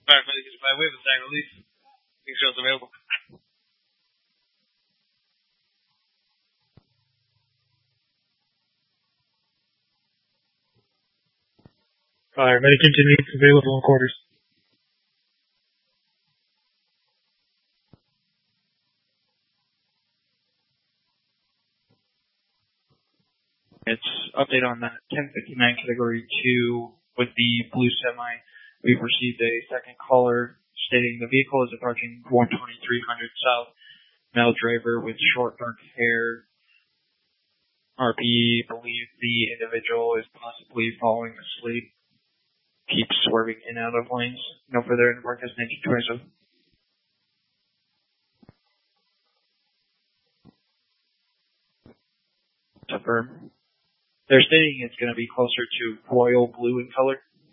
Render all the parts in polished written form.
firefighter gets by with a tag release. Make sure it's available. Fire. Medic engine needs available in quarters. It's update on that 1059 category 2 with the blue semi. We've received a second caller stating the vehicle is approaching 12300 south. Male driver with short dark hair. RP believes the individual is possibly falling asleep. Keeps swerving in and out of lanes. No further mark destination 27. Confirm. They're stating it's going to be closer to royal blue in color.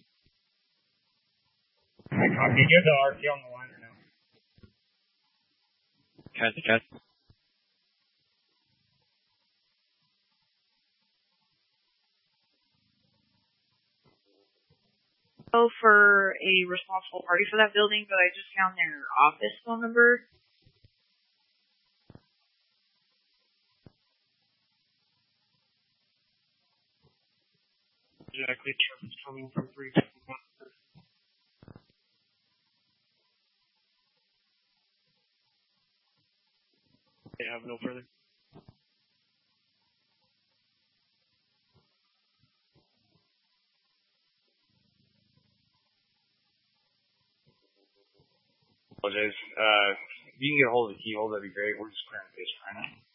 I copy. You the RT on the line or no? Cat. Go for a responsible party for that building, but I just found their office phone number. Exactly, traffic's coming from 351. They have no further. Apologize. If you can get a hold of the keyhole, that'd be great. We're just clearing the base right now.